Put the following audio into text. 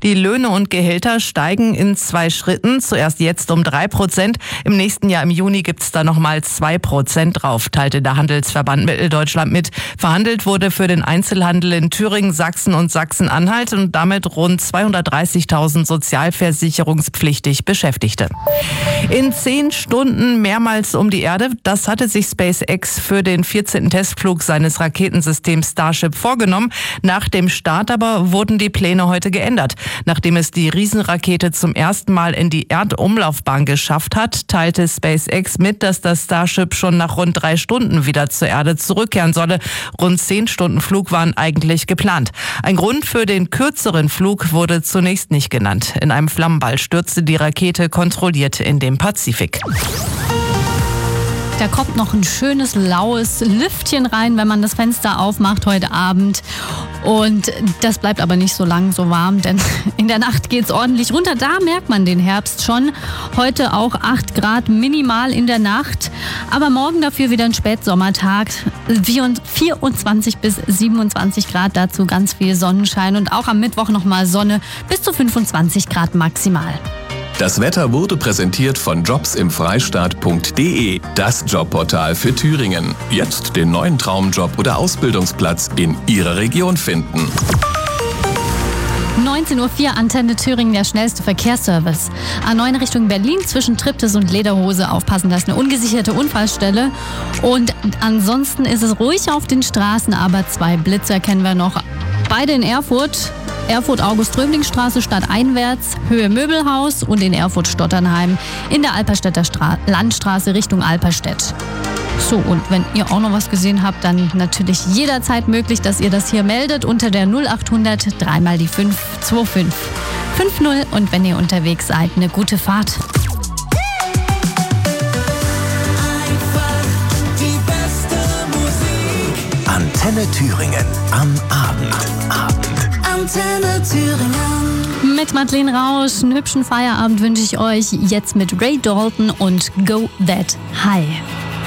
Die Löhne und Gehälter steigen in 2 Schritten. Zuerst jetzt um 3%. Im nächsten Jahr im Juni gibt es da nochmal 2% drauf, teilte der Handelsverband Mitteldeutschland mit. Verhandelt wurde für den Einzelhandel in Thüringen, Sachsen und Sachsen-Anhalt und damit rund 230.000 sozialversicherungspflichtig Beschäftigte. In 10 Stunden mehrmals um die Erde, das hatte sich SpaceX für den 14. Testflug seines Raketensystems Starship vorgenommen. Nach dem Start aber wurden die Pläne heute geändert. Nachdem es die Riesenrakete zum ersten Mal in die Erdumlaufbahn geschafft hat, teilte SpaceX mit, dass das Starship schon nach rund 3 Stunden wieder zur Erde zurückkehren solle. Rund 10 Stunden Flug waren eigentlich geplant. Ein Grund für den kürzeren Flug wurde zunächst nicht genannt. In einem Flammenball stürzte die Rakete kontrolliert in den Pazifik. Da kommt noch ein schönes, laues Lüftchen rein, wenn man das Fenster aufmacht heute Abend. Und das bleibt aber nicht so lang so warm, denn in der Nacht geht's ordentlich runter. Da merkt man den Herbst schon. Heute auch 8 Grad minimal in der Nacht. Aber morgen dafür wieder ein Spätsommertag. 24 bis 27 Grad, dazu ganz viel Sonnenschein. Und auch am Mittwoch nochmal Sonne bis zu 25 Grad maximal. Das Wetter wurde präsentiert von jobsimfreistaat.de, das Jobportal für Thüringen. Jetzt den neuen Traumjob oder Ausbildungsplatz in Ihrer Region finden. 19:04 Uhr, Antenne Thüringen, der schnellste Verkehrsservice. A9 Richtung Berlin zwischen Triptis und Lederhose. Aufpassen, das ist eine ungesicherte Unfallstelle. Und ansonsten ist es ruhig auf den Straßen, aber 2 Blitzer kennen wir noch. Beide in Erfurt. Erfurt-August-Römling-Straße stadteinwärts, Höhe Möbelhaus und in Erfurt-Stotternheim in der Alperstädter Landstraße Richtung Alperstedt. So, und wenn ihr auch noch was gesehen habt, dann natürlich jederzeit möglich, dass ihr das hier meldet unter der 0800 3 mal die 525 50 und wenn ihr unterwegs seid, eine gute Fahrt. Die beste Musik. Antenne Thüringen am Abend. Antenne Thüringen. Mit Madeleine Rausch, einen hübschen Feierabend wünsche ich euch jetzt mit Ray Dalton und Go That High.